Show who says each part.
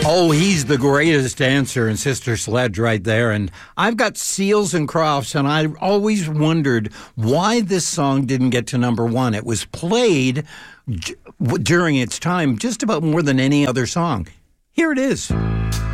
Speaker 1: Oh, he's the greatest dancer in Sister Sledge right there. And I've got Seals and Crofts, and I always wondered why this song didn't get to number one. It was played during its time just about more than any other song. Here it is.